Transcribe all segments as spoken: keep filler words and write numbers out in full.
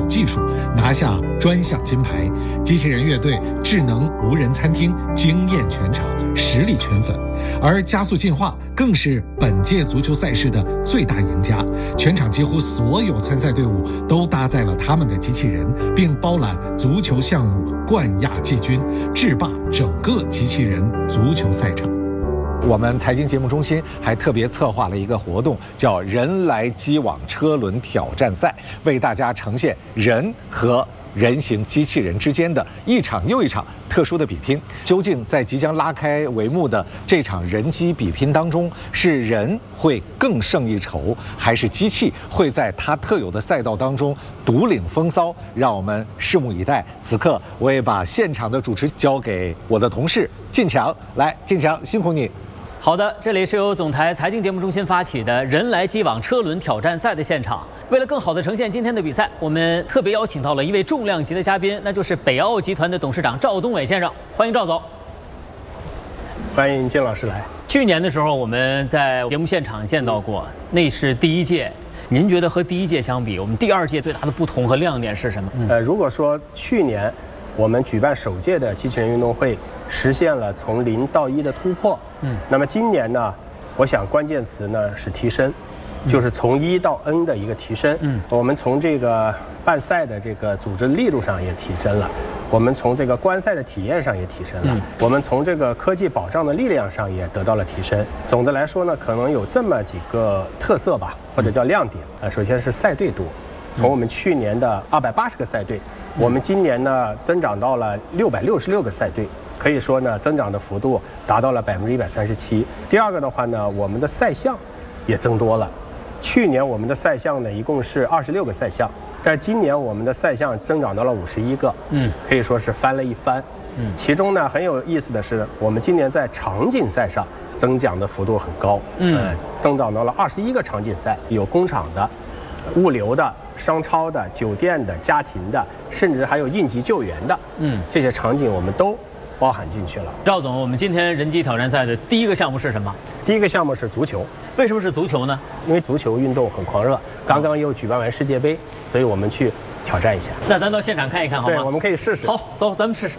技术，拿下专项金牌。机器人乐队智能无人餐厅惊艳全场，实力圈粉。而加速进化更是本届足球赛事的最大赢家，全场几乎所有参赛队伍都搭载了他们的机器人，并包揽足球项目冠亚季军，制霸整个机器人足球赛场。我们财经节目中心还特别策划了一个活动，叫人来机往车轮挑战赛，为大家呈现人和人形机器人之间的一场又一场特殊的比拼。究竟在即将拉开帷幕的这场人机比拼当中，是人会更胜一筹，还是机器会在它特有的赛道当中独领风骚？让我们拭目以待。此刻我也把现场的主持交给我的同事进强，来，进强，辛苦你。 好的，这里是由总台财经节目中心发起的人来机往车轮挑战赛的现场。为了更好地呈现今天的比赛，我们特别邀请到了一位重量级的嘉宾，那就是北奥集团的董事长赵东伟先生。欢迎赵总。 欢迎金老师来。 去年的时候我们在节目现场见到过，那是第一届。您觉得和第一届相比，我们第二届最大的不同和亮点是什么？ 呃，如果说去年我们举办首届的机器人运动会实现了从零到一的突破，嗯，那么今年呢，我想关键词呢是提升，就是从一到 N 的一个提升。嗯，我们从这个办赛的这个组织力度上也提升了，我们从这个观赛的体验上也提升了，嗯，我们从这个科技保障的力量上也得到了提升。总的来说呢，可能有这么几个特色吧，或者叫亮点。呃，首先是赛队多，从我们去年的二百八十个赛队。我们今年呢增长到了六百六十六个赛队，可以说呢增长的幅度达到了百分之一百三十七。第二个的话呢，我们的赛项也增多了。去年我们的赛项呢一共是二十六个赛项，但是今年我们的赛项增长到了五十一个，嗯，可以说是翻了一番。嗯，其中呢很有意思的是，我们今年在场景赛上增长的幅度很高，嗯，呃，增长到了二十一个场景赛，有工厂的、物流的、商超的、酒店的、家庭的，甚至还有应急救援的，嗯，这些场景我们都包含进去了。 赵总，我们今天人机挑战赛的第一个项目是什么？ 第一个项目是足球。 为什么是足球呢？ 因为足球运动很狂热，刚刚又举办完世界杯，所以我们去挑战一下。 那咱到现场看一看好吗？ 对，我们可以试试。 好，走，咱们试试。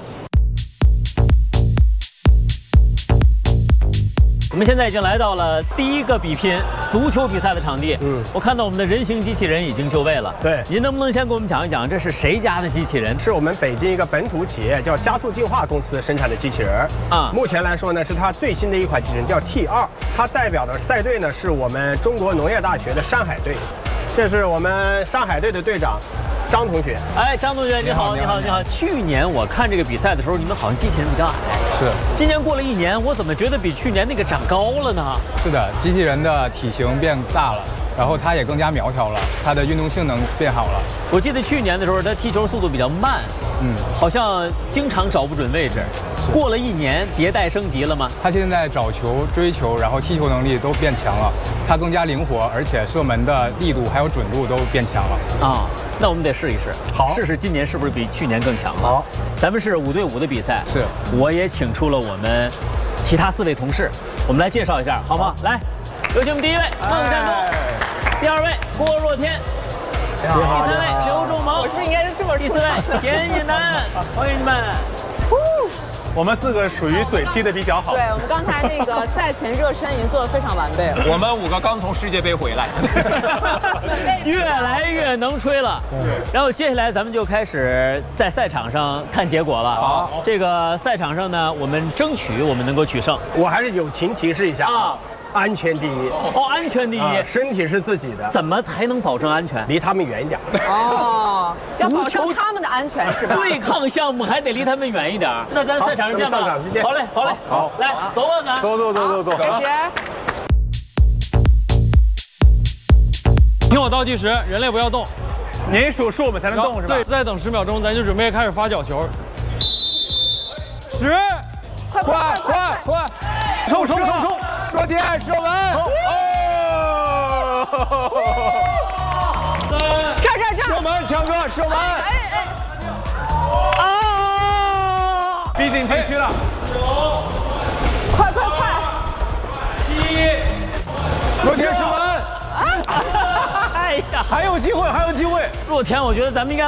我们现在已经来到了第一个比拼足球比赛的场地。嗯，我看到我们的人形机器人已经就位了。 对， 您能不能先给我们讲一讲，这是谁家的机器人？ 是我们北京一个本土企业叫加速进化公司生产的机器人。啊，目前来说呢，是它最新的一款机器人，叫 T 二。它代表的赛队呢，是我们中国农业大学的上海队。这是我们上海队的队长张同学。 哎，张同学你好，你好，你好。去年我看这个比赛的时候，你们好像机器人比较矮。 是。 今年过了一年，我怎么觉得比去年那个长高了呢？ 是的，机器人的体型变大了，然后它也更加苗条了，它的运动性能变好了。 我记得去年的时候，它踢球速度比较慢，嗯，好像经常找不准位置。过了一年，迭代升级了吗？ 它现在找球、追球，然后踢球能力都变强了，它更加灵活，而且射门的力度还有准度都变强了。 啊，那我们得试一试， 好， 试试今年是不是比去年更强了。 好， 咱们是五对五的比赛， 是， 我也请出了我们其他四位同事，我们来介绍一下，好吗？来，有请我们第一位孟占东，第二位郭若天。第三位刘仲萌， 我是不是应该是这么说？ 第四位田一楠，欢迎你们。 我们四个属于嘴踢得比较好。 对，我们刚才那个赛前热身已经做得非常完备了。 我们五个刚从世界杯回来， 越来越能吹了。然后接下来咱们就开始在赛场上看结果了。好，这个赛场上呢，我们争取我们能够取胜。 我还是友情提示一下啊。安全第一哦，安全第一、啊， 身体是自己的， 怎么才能保证安全？ 离他们远一点。 哦，要保证他们的安全是吧？ 对抗项目还得离他们远一点。那咱赛场上见吧。 赛场见。 好嘞，好嘞， 好， 来走吧，咱走走走走走。 开始。 听我倒计时，人类不要动。 您数数我们才能动是吧？ 对，再等十秒钟，咱就准备开始发角球。十， 快快快快！ 冲冲冲冲！ 若天射门！ 哦！这儿这儿这儿！ 射门，强哥射门！哎哎！ 啊！逼近禁区了！ 九，快快快！ 七， 若天射门！ 哎呀， 还有机会，还有机会！ 若天，我觉得咱们应该